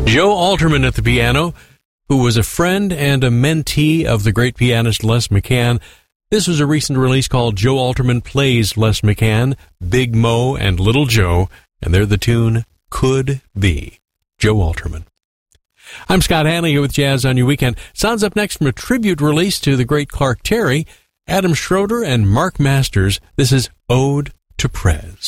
Joe Alterman at the piano, who was a friend and a mentee of the great pianist Les McCann. This was a recent release called Joe Alterman Plays Les McCann, Big Mo and Little Joe, and they're the tune Could Be. Joe Alterman. I'm Scott Hanley here with Jazz on Your Weekend. Sounds up next from a tribute release to the great Clark Terry, Adam Schroeder, and Mark Masters. This is Ode to Prez.